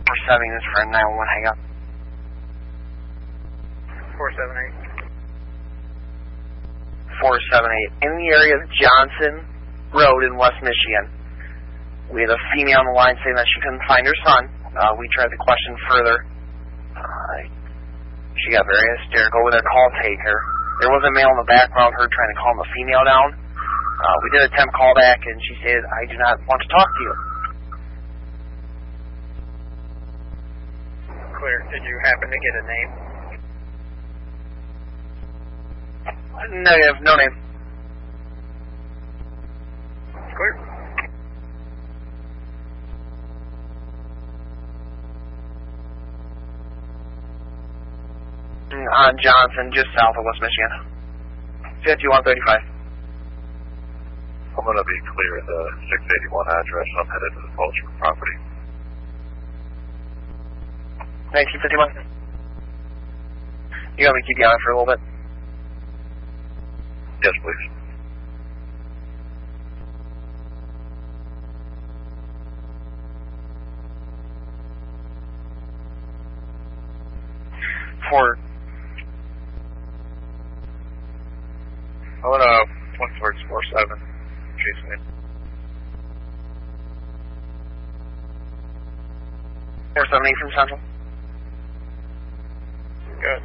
4-7 units for a 911 hang up. 478. 478. In the area of Johnson Road in West Michigan. We had a female on the line saying that she couldn't find her son. We tried to question further. She got very hysterical with her call taker. There was a male in the background, her trying to calm a female down. We did attempt callback, and she said, "I do not want to talk to you." Clear. Did you happen to get a name? Negative, no name. Clear. On Johnson, just south of West Michigan. 5135. I'm going to be clear at the 681 address. I'm headed to the Fulcher property. 1951. You want me to keep you on for a little bit? Yes, please. For I'm going to point towards 47. Chasing it. 478 from Central. Good.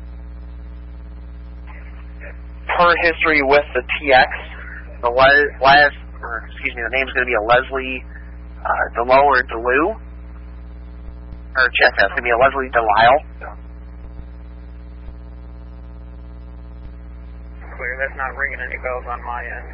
Per history with the TX, the the name's going to be a Leslie DeLow or DeLu. Or check that, it's going to be a Leslie Delisle. Clear. That's not ringing any bells on my end.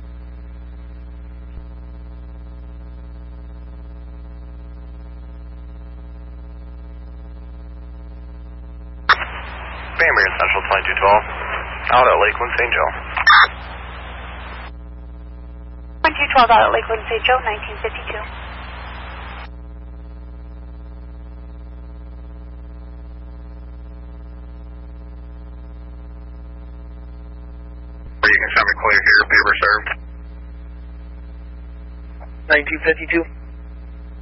Bamber Central 2212. Out at Lakeland St. Joe. 2212 out at Lakeland St. Joe, 1952. You can send me clear here, paper served. 1952.